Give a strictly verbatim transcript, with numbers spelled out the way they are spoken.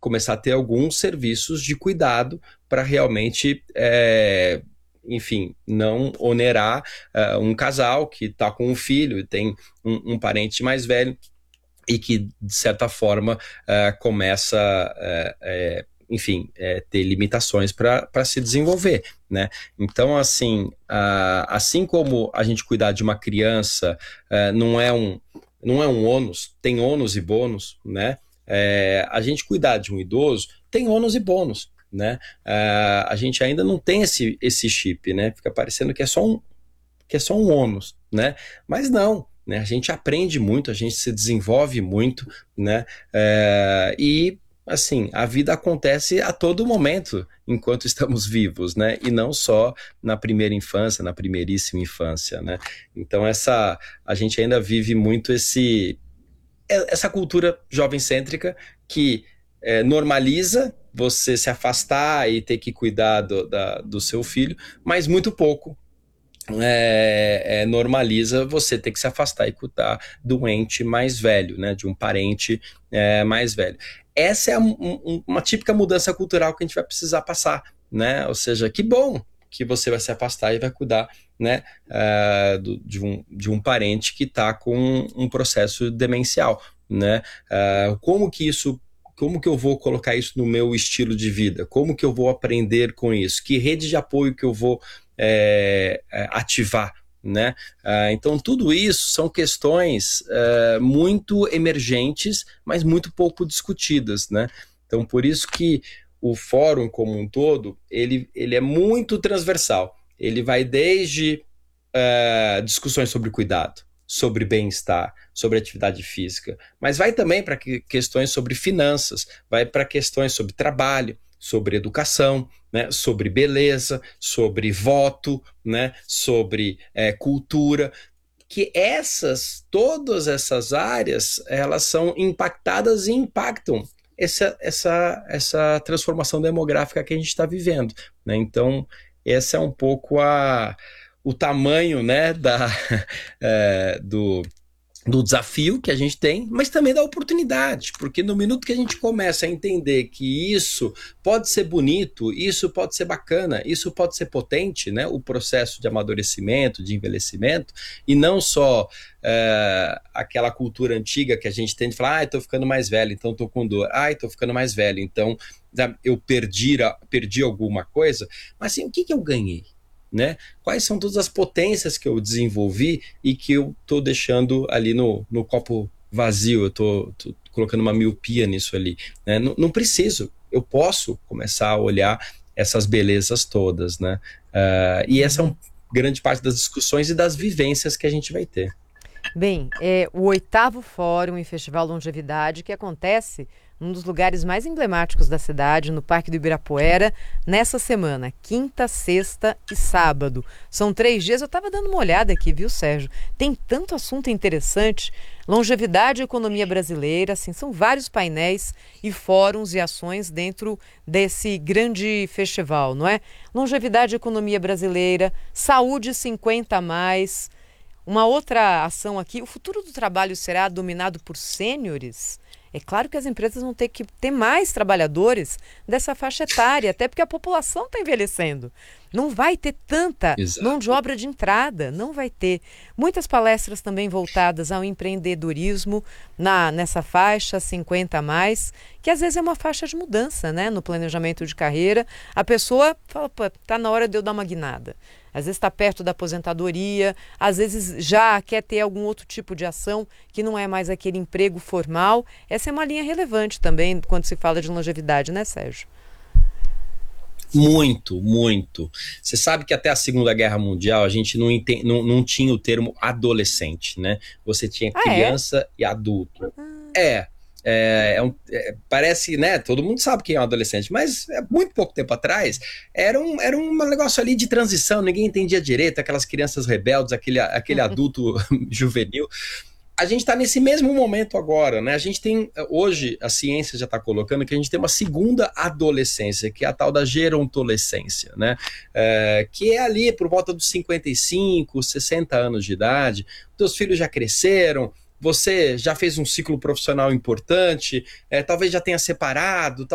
começar a ter alguns serviços de cuidado para realmente, é, enfim, não onerar uh, um casal que está com um filho e tem um, um parente mais velho e que, de certa forma, uh, começa a, uh, uh, enfim, é, ter limitações para se desenvolver, né? Então, assim, uh, assim como a gente cuidar de uma criança uh, não é um, não é um ônus, tem ônus e bônus, né? É, a gente cuidar de um idoso tem ônus e bônus, né? Uh, a gente ainda não tem esse, esse chip, né? Fica parecendo que é só um, que é só um ônus, né? Mas não, né? A gente aprende muito, a gente se desenvolve muito, né? Uh, e assim, a vida acontece a todo momento enquanto estamos vivos, né? E não só na primeira infância, na primeiríssima infância, né? Então essa, a gente ainda vive muito esse, essa cultura jovem-cêntrica que é, normaliza você se afastar e ter que cuidar do, da, do seu filho, mas muito pouco É, é, normaliza você ter que se afastar e cuidar do ente mais velho, né, de um parente é, mais velho. Essa é um, um, uma típica mudança cultural que a gente vai precisar passar, né? Ou seja, que bom que você vai se afastar e vai cuidar, né, uh, do, de, um, de um parente que está com um processo demencial, né? Uh, como que isso Como que eu vou colocar isso no meu estilo de vida? Como que eu vou aprender com isso? Que rede de apoio que eu vou é, ativar, né? Ah, então, tudo isso são questões é, muito emergentes, mas muito pouco discutidas, né? Então, por isso que o fórum como um todo, ele, ele é muito transversal. Ele vai desde é, discussões sobre cuidado, sobre bem-estar, sobre atividade física, mas vai também para que, questões sobre finanças, vai para questões sobre trabalho, sobre educação, né, sobre beleza, sobre voto, né, sobre é, cultura, que essas, todas essas áreas, elas são impactadas e impactam essa, essa, essa transformação demográfica que a gente está vivendo, né? Então, essa é um pouco a o tamanho, né, da, é, do, do desafio que a gente tem, mas também da oportunidade, porque no minuto que a gente começa a entender que isso pode ser bonito, isso pode ser bacana, isso pode ser potente, né, o processo de amadurecimento, de envelhecimento, e não só é, aquela cultura antiga que a gente tem de falar, ah, eu tô ficando mais velho, então tô com dor, ah, eu tô ficando mais velho, então eu perdi, perdi alguma coisa, mas assim, o que que eu ganhei? Né? Quais são todas as potências que eu desenvolvi e que eu estou deixando ali no, no copo vazio, eu estou colocando uma miopia nisso ali, né? Não, não preciso, eu posso começar a olhar essas belezas todas, né? Uh, e essa é uma grande parte das discussões e das vivências que a gente vai ter. Bem, é o oitavo Fórum e Festival Longevidade, que acontece num dos lugares mais emblemáticos da cidade, no Parque do Ibirapuera, nessa semana, quinta, sexta e sábado. São três dias, eu estava dando uma olhada aqui, viu, Sérgio? Tem tanto assunto interessante, longevidade e economia brasileira, assim, são vários painéis e fóruns e ações dentro desse grande festival, não é? Longevidade e economia brasileira, saúde cinquenta a mais... Uma outra ação aqui, o futuro do trabalho será dominado por sêniores? É claro que as empresas vão ter que ter mais trabalhadores dessa faixa etária, até porque a população está envelhecendo. Não vai ter tanta Exato. Mão de obra de entrada, não vai ter. Muitas palestras também voltadas ao empreendedorismo na, nessa faixa cinquenta a mais, que às vezes é uma faixa de mudança, né? No planejamento de carreira. A pessoa fala, pô, tá na hora de eu dar uma guinada. Às vezes está perto da aposentadoria, às vezes já quer ter algum outro tipo de ação que não é mais aquele emprego formal. Essa é uma linha relevante também quando se fala de longevidade, né, Sérgio? Muito, muito. Você sabe que até a Segunda Guerra Mundial a gente não, enten- não, não tinha o termo adolescente, né? Você tinha Ah, criança é? e adulto. Ah. É. É, é um, é, parece, né, todo mundo sabe quem é um adolescente, mas é muito pouco tempo atrás era um, era um negócio ali de transição, ninguém entendia direito, aquelas crianças rebeldes, aquele, aquele adulto juvenil. A gente está nesse mesmo momento agora, né? A gente tem, hoje a ciência já está colocando que a gente tem uma segunda adolescência, que é a tal da gerontolescência, né? É, que é ali por volta dos cinquenta e cinco, sessenta anos de idade, teus filhos já cresceram, você já fez um ciclo profissional importante, é, talvez já tenha separado,